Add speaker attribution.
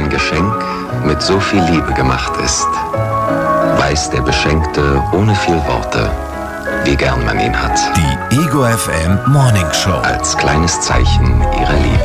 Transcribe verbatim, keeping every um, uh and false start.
Speaker 1: ein Geschenk mit so viel Liebe gemacht ist, weiß der Beschenkte ohne viel Worte, wie gern man ihn hat.
Speaker 2: Die Ego F M Morning Show.
Speaker 1: Als kleines Zeichen ihrer Liebe.